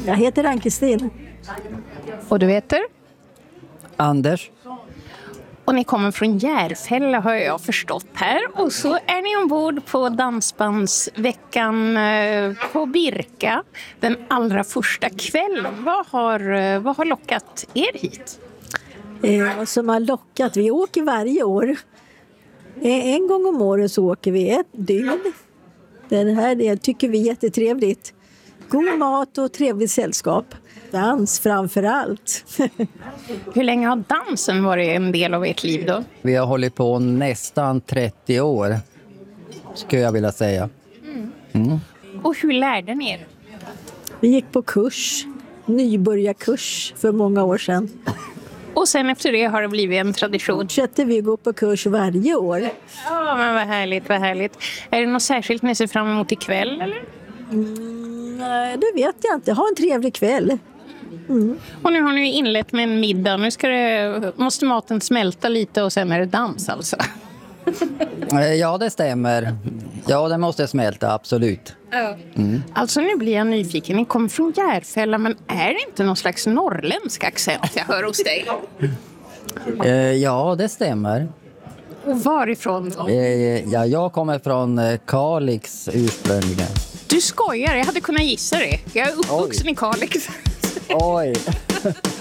Jag heter Ann-Kristin. Och du heter? Anders. Och ni kommer från Järfälla har jag förstått här. Och så är ni ombord på Dansbandsveckan på Birka den allra första kvällen. Vad har lockat er hit? Som har lockat, vi åker varje år. En gång om året så åker vi ett dygn. Det tycker vi är jättetrevligt. God mat och trevligt sällskap. Dans framför allt. Hur länge har dansen varit en del av ert liv då? Vi har hållit på nästan 30 år, skulle jag vilja säga. Och hur lärde ni er? Vi gick på kurs, nybörjarkurs för många år sedan. Och sen efter det har det blivit en tradition. Fortsätter vi gå på kurs varje år. Ja, men vad härligt, vad härligt. Är det något särskilt ni ser fram emot ikväll, eller? Nej, det vet jag inte. Ha en trevlig kväll. Och nu har ni inlett med en middag. Nu måste maten smälta lite och sen är det dans alltså. Ja, det stämmer. Ja, det måste smälta, absolut. Alltså nu blir jag nyfiken. Ni kommer från Järfälla, men är det inte någon slags norrländsk accent jag hör hos dig? Ja, det stämmer. Och varifrån då? Ja, jag kommer från Kalix ursprungligen. Du skojar, jag hade kunnat gissa det. Jag är uppvuxen i Kalix. Oj.